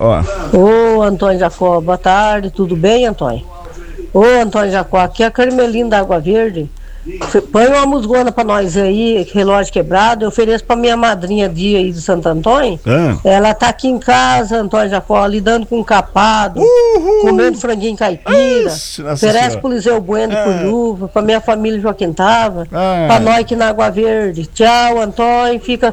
ó. Ô, Antônio Jacó, boa tarde, tudo bem, Antônio? Ô, Antônio Jacó, aqui é a Carmelina da Água Verde. Põe uma musgona pra nós aí, relógio quebrado. Eu ofereço pra minha madrinha Dia aí de Santo Antônio. Ela tá aqui em casa, Antônio Jacó, lidando com capado, comendo franguinho caipira. Oferece pro Liseu Bueno e pro Luva, pra minha família Joaquim Tava, pra nós aqui na Água Verde. Tchau, Antônio, fica